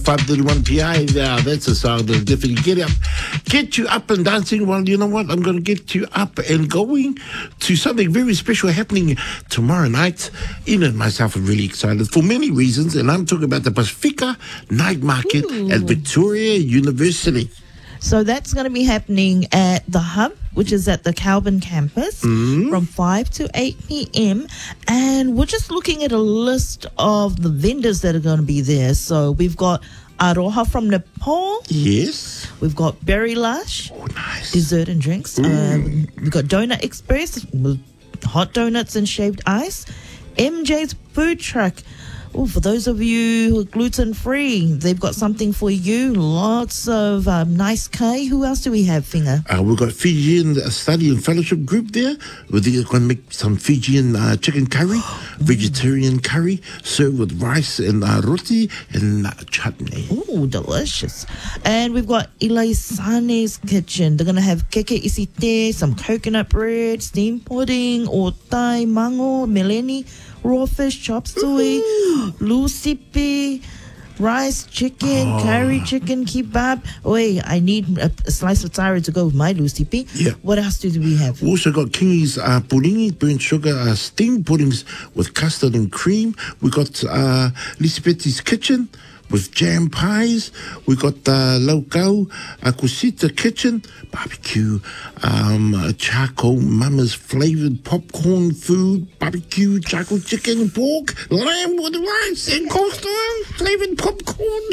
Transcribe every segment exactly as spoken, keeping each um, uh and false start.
five thirty-one P I, yeah, that's a song that'll definitely get up, get you up and dancing. Well, you know what? I'm going to get you up and going to something very special happening tomorrow night. Ian and myself are really excited for many reasons, and I'm talking about the Pasifika Night Market Ooh. at Victoria University. So that's going to be happening at the Hub, which is at the Calvin campus, Mm. from five to eight p.m. And we're just looking at a list of the vendors that are going to be there. So we've got Aroha from Nepal. Yes. We've got Berry Lush, Oh, nice. dessert and drinks. Um, we've got Donut Express with hot donuts and shaved ice. M J's Food Truck. Oh, for those of you who are gluten-free, they've got something for you. Lots of um, nice K. Who else do we have, Finger? Uh, we've got Fijian Study and Fellowship Group there. We're going to make some Fijian uh, chicken curry, vegetarian curry, served with rice and uh, roti and uh, chutney. Ooh, delicious. And we've got Ilaisane's Kitchen. They're going to have keke isite, some coconut bread, steamed pudding, otai, mango, meleni, raw fish, chop suey, lusipi, rice, chicken, Oh. curry chicken, kebab. Wait, I need a, a slice of taro to go with my lusipi. Yeah. What else do we have? We also got Kingi's uh, puddingi, burnt sugar, uh, steamed puddings with custard and cream. We got uh, Lisbetti's Kitchen with jam pies. We got uh, Laukau uh, Kusita Kitchen, barbecue, um, uh, charcoal mama's flavoured popcorn food, barbecue, charcoal chicken, pork, lamb with rice and coleslaw, flavoured popcorn.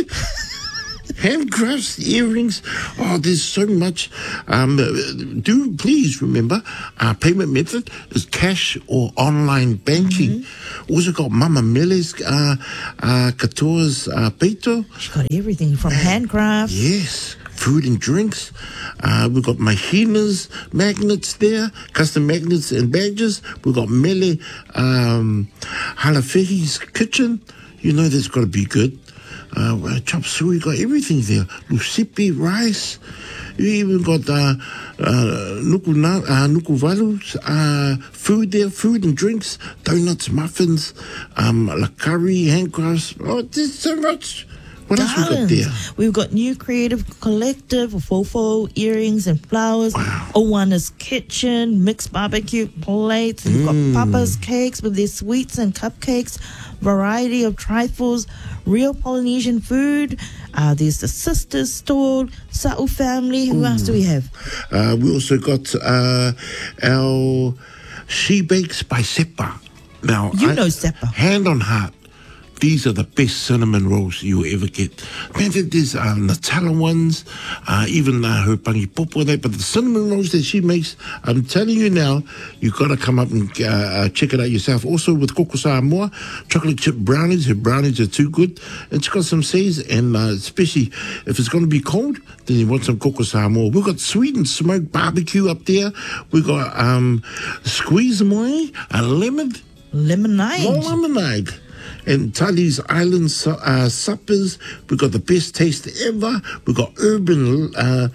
Handcrafts, earrings. Oh, there's so much. Um, do please remember our payment method is cash or online banking. Mm-hmm. Also got Mama Mele's uh, uh, Katoa's uh, peito. She's got everything from handcrafts. Yes. Food and drinks. Uh, we've got Mahina's magnets there, custom magnets and badges. We've got Mele um, Halafehi's kitchen. You know that's got to be good. Uh, chop suey, got everything there. Lusipi, rice. You even got uh, uh, nukuna, uh, nukuvalu's uh, food there, food and drinks, donuts, muffins, um, la curry, handcrafts. Oh, there's so much. What else we got Gardens. there? We've got New Creative Collective, Fofo, earrings and flowers. Wow. Owana's Kitchen, mixed barbecue plates. We've Mm. got Papa's Cakes with their sweets and cupcakes. Variety of trifles, real Polynesian food. Uh, there's the Sisters Store, Sa'u Family. Who else do we have? Uh, we also got uh, our She Bakes by Sepa. Now, You I- know Sepa. Hand on heart, these are the best cinnamon rolls you'll ever get. Man, there's uh, Nutella ones, uh, even uh, her pangi popo there, but the cinnamon rolls that she makes, I'm telling you now, you've got to come up and uh, uh, check it out yourself. Also with Koko Samoa, chocolate chip brownies. Her brownies are too good. And she's got some says, and uh, especially if it's going to be cold, then you want some Koko Samoa. We've got sweet and smoked barbecue up there. We've got um, squeeze moi, a lemon, Lemonade. more lemonade. And Tali's Island su- uh, suppers. We've got the best taste ever. We've got Urban uh,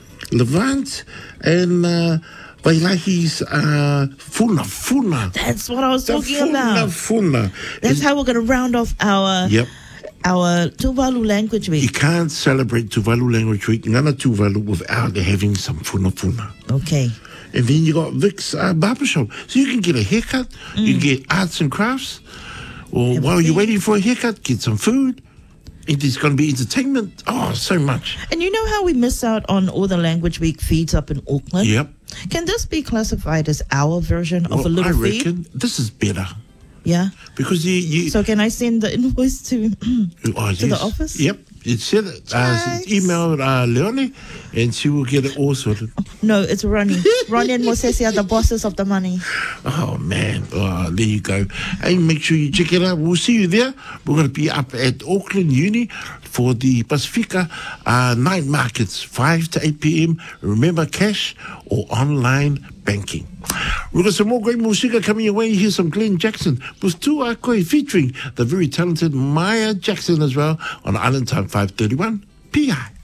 Levant and uh, Wailahi's uh, Funa Funa. That's what I was The talking Funa about. Funa. That's And- how we're going to round off our Yep. our Tuvalu language You week. can't celebrate Tuvalu Language Week, Ngana Tuvalu, without having some Funa Funa. Okay. And then you got Vic's uh, barber shop. So you can get a haircut, you can get arts and crafts, or Have a while you're tea. waiting for a haircut, get some food. It is going to be entertainment. Oh, so much. And you know how we miss out on all the language week feeds up in Auckland? Yep. Can this be classified as our version of a Well, little I feed? reckon this is better Yeah. because you. you So can I send the invoice to oh, to the yes. office? Yep. It said it. Uh, Thanks. email uh, Leonie, and she will get it all sorted. No, it's Ronnie. Ronnie and Mosesi are the bosses of the money. Oh, man. Oh, there you go. Hey, make sure you check it out. We'll see you there. We're going to be up at Auckland Uni for the Pasifika uh, night markets, five to eight p.m. Remember, cash or online banking. We've got some more great music coming your way. Here's some Glenn Jackson with Tu Akoi featuring the very talented Maya Jackson as well on Island Time five thirty-one P I.